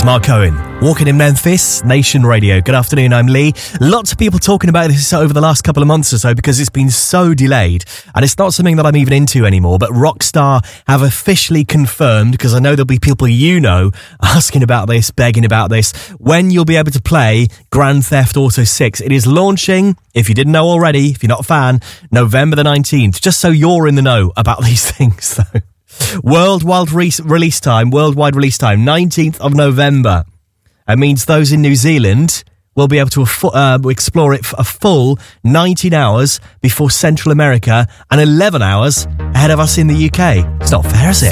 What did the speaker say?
Mark Cohen, walking in Memphis, Nation Radio. Good afternoon, I'm Lee. Lots of people talking about this over the last couple of months or so because it's been so delayed, and it's not something that I'm even into anymore, but Rockstar have officially confirmed, because I know there'll be people asking about this, begging about this, when you'll be able to play Grand Theft Auto 6. It is launching, if you didn't know already, if you're not a fan, November the 19th, just so you're in the know about these things, though. Worldwide release time, 19th of November. That means those in New Zealand will be able to explore it for a full 19 hours before Central America and 11 hours ahead of us in the UK. It's not fair, is it?